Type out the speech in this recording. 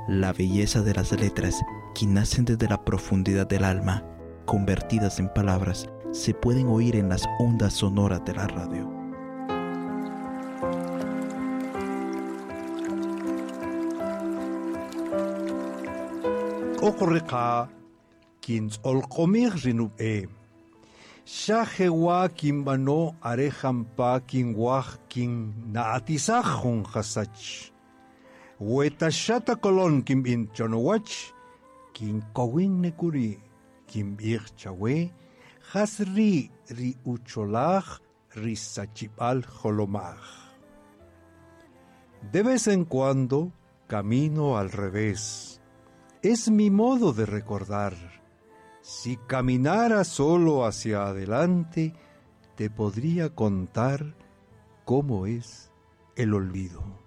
La belleza de las letras, que nacen desde la profundidad del alma, convertidas en palabras, se pueden oír en las ondas sonoras de la radio. Okoreka kins olkomir rinube. Shahewa kimbano arejampa kinwah kin naatisahun hasach. Wetashata kolon kim in chonowach kin kowin nekuri kim chawe hasri ri ucholach ri sachipal holomach. De vez en cuando camino al revés. Es mi modo de recordar. Si caminara solo hacia adelante, te podría contar cómo es el olvido.